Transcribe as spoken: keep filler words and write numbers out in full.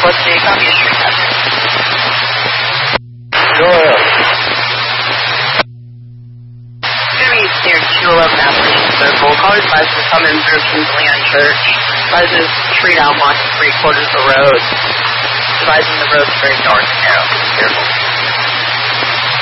what's the copy of street hazard? Sure. Going to be near two eleven Appalachian Circle. Callers advised to come in through Kings Leon Church. Advises street out blocking three quarters of the road. Advising the road's very dark and narrow. Careful.